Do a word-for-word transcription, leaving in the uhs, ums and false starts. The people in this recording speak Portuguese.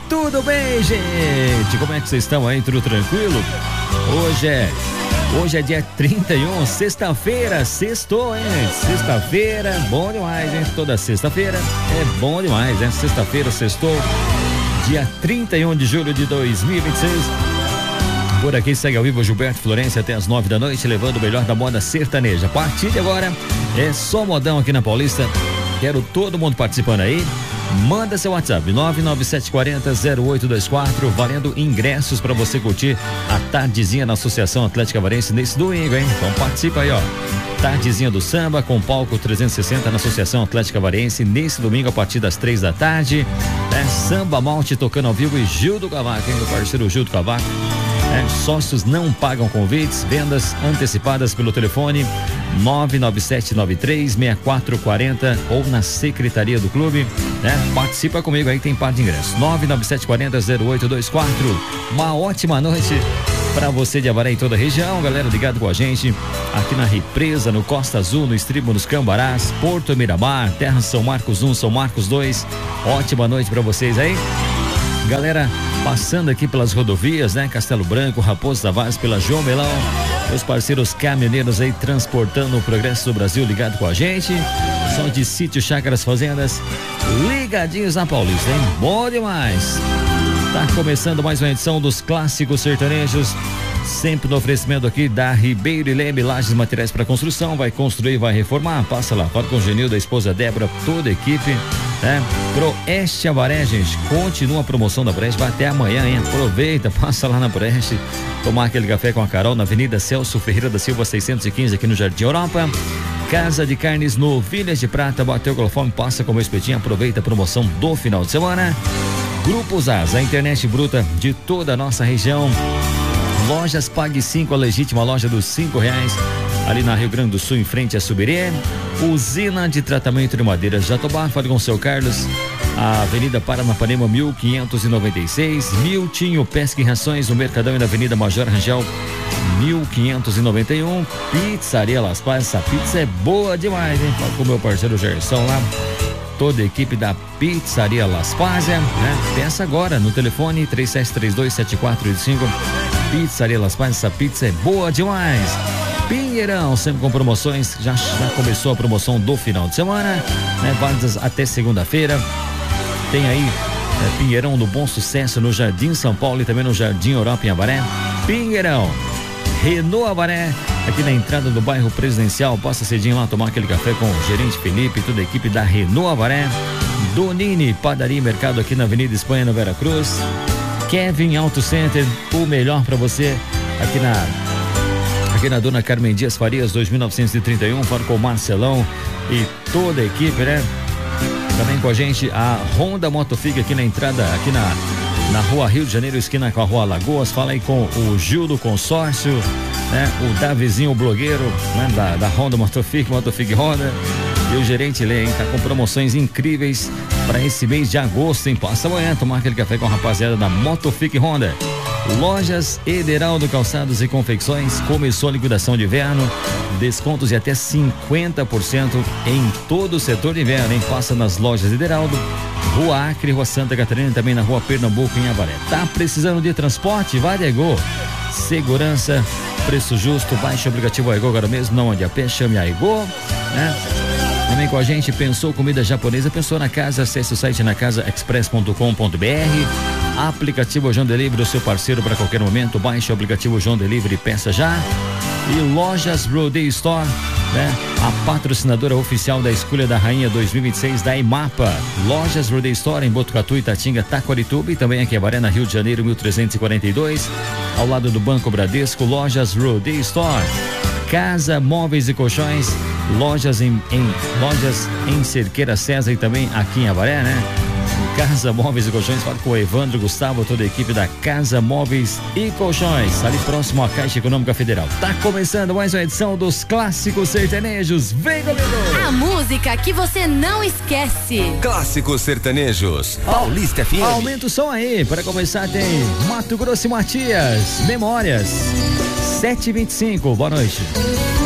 Tudo bem, gente? Como é que vocês estão aí? Tudo tranquilo? Hoje é Hoje é dia trinta e um, sexta-feira, sextou, hein? Sexta-feira, bom demais, hein? Toda sexta-feira é bom demais, né? Sexta-feira, sextou, dia trinta e um de julho de dois mil e vinte e seis. Por aqui segue ao vivo Gilberto Florencio até as nove da noite, levando o melhor da moda sertaneja. A partir de agora é só modão aqui na Paulista. Quero todo mundo participando aí. Manda seu WhatsApp nove nove sete quatro zero zero oito dois quatro, valendo ingressos para você curtir a tardezinha na Associação Atlética Avarense nesse domingo, hein? Então participa aí, ó. Tardezinha do samba com palco trezentos e sessenta na Associação Atlética Avarense nesse domingo a partir das três da tarde. É Samba Malte tocando ao vivo e Gil do Cavaco, hein? Meu parceiro Gil do Cavaco. É, sócios não pagam convites, vendas antecipadas pelo telefone nove nove sete nove três seis quatro quatro zero ou na secretaria do clube, né? Participa comigo aí, tem par de ingressos. nove nove sete quatro zero zero oito dois quatro. Uma ótima noite para você de Avaré e toda a região, galera ligado com a gente aqui na Represa, no Costa Azul, no Estribo, nos Cambarás, Porto Miramar, Terra São Marcos um, São Marcos dois. Ótima noite para vocês aí. Galera, passando aqui pelas rodovias, né? Castelo Branco, Raposo Tavares, pela João Melão, meus parceiros caminhoneiros aí transportando o progresso do Brasil ligado com a gente. São de Sítio, Chácaras, Fazendas, ligadinhos na Paulista, hein? Bom demais! Tá começando mais uma edição dos Clássicos Sertanejos, sempre no oferecimento aqui da Ribeiro e Leme, lajes materiais para construção. Vai construir, vai reformar, passa lá, fala com o Genil, da esposa Débora, toda a equipe, né? Proeste Avaré, gente, continua a promoção da Proeste, vai até amanhã, hein? Aproveita, passa lá na Proeste, tomar aquele café com a Carol na Avenida Celso Ferreira da Silva seiscentos e quinze aqui no Jardim Europa. Casa de Carnes no Vilhas de Prata, bateu o glofone, passa com o espetinho, aproveita a promoção do final de semana. Grupo Zaz, a internet bruta de toda a nossa região. Lojas Pague cinco, a legítima loja dos cinco reais, ali na Rio Grande do Sul, em frente a Subirê. Usina de tratamento de madeiras Jatobá, fale com o seu Carlos, a Avenida Paranapanema mil quinhentos e noventa e seis. Miltinho Pesca e Rações no Mercadão e na Avenida Major Rangel mil quinhentos e noventa e um. Pizzaria Las Paz, essa pizza é boa demais, hein? Fala com o meu parceiro Gerson lá, toda a equipe da Pizzaria Las Paz, né? Peça agora no telefone três sete três dois sete quatro oito cinco. Pizzaria Las Paz, essa pizza é boa demais. Pinheirão, sempre com promoções, já, já começou a promoção do final de semana, né? Válidas até segunda-feira. Tem aí é, Pinheirão do Bom Sucesso no Jardim São Paulo e também no Jardim Europa em Avaré. Pinheirão, Renault Avaré, aqui na entrada do bairro Presidencial, passa cedinho lá tomar aquele café com o gerente Felipe e toda a equipe da Renault Avaré. Donini, Padaria e Mercado aqui na Avenida Espanha, no Vera Cruz. Kevin Auto Center, o melhor para você aqui na aqui na Dona Carmen Dias Farias dois mil novecentos e trinta e um, fora com o Marcelão e toda a equipe, né? Também com a gente a Honda Motofig aqui na entrada, aqui na na Rua Rio de Janeiro, esquina com a Rua Lagoas. Fala aí com o Gil do Consórcio, né? O Davizinho, o blogueiro, né? Da, da Honda Motofig, Motofig Honda. E o gerente Lê, hein? Tá com promoções incríveis para esse mês de agosto, hein? Passa amanhã tomar aquele café com a rapaziada da Motofig Honda. Lojas Ederaldo Calçados e Confecções, começou a liquidação de inverno, descontos de até cinquenta por cento em todo o setor de inverno, hein? Passa nas lojas Ederaldo, Rua Acre, Rua Santa Catarina, também na Rua Pernambuco, em Avaré. Tá precisando de transporte? Vai de Aigô. Segurança, preço justo, baixe o aplicativo Aigô agora mesmo, não ande a pé, chame a Aigô, né? Também com a gente, pensou comida japonesa, pensou na casa, acesse o site na casa express ponto com ponto br. Aplicativo João Delivery, o seu parceiro para qualquer momento, baixe o aplicativo João Delivery e peça já. E Lojas Rodeio Store, né? A patrocinadora oficial da Escolha da Rainha dois mil e vinte e seis da IMAPA. Lojas Rodeio Store em Botucatu, Itatinga, Taquarituba e também aqui em Avaré, na Rio de Janeiro, mil trezentos e quarenta e dois, ao lado do Banco Bradesco. Lojas Rodeio Store. Casa Móveis e Colchões, lojas em, em lojas em Cerqueira César e também aqui em Avaré, né? Casa Móveis e Colchões, fala com o Evandro Gustavo, toda a equipe da Casa Móveis e Colchões, ali próximo à Caixa Econômica Federal. Tá começando mais uma edição dos Clássicos Sertanejos. Vem comigo! A música que você não esquece. Clássicos Sertanejos, Paulista F M. Aumenta o som aí, para começar tem Mato Grosso e Matias, Memórias, sete e vinte e cinco, boa noite.